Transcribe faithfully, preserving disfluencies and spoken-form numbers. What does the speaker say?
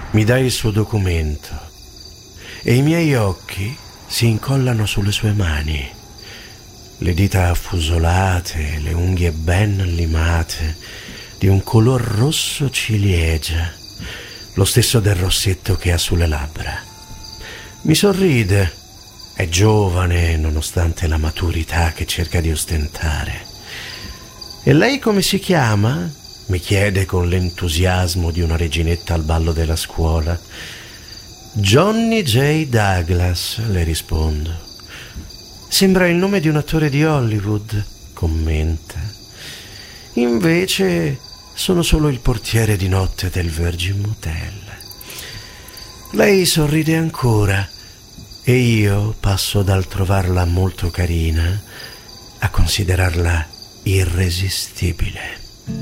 Mi dà il suo documento e i miei occhi si incollano sulle sue mani. Le dita affusolate, le unghie ben limate, di un color rosso ciliegia, lo stesso del rossetto che ha sulle labbra. Mi sorride, è giovane nonostante la maturità che cerca di ostentare. E lei come si chiama? Mi chiede con l'entusiasmo di una reginetta al ballo della scuola. Johnny J. Douglas, le rispondo. Sembra il nome di un attore di Hollywood, commenta. Invece sono solo il portiere di notte del Virgin Motel. Lei sorride ancora e io passo dal trovarla molto carina a considerarla irresistibile.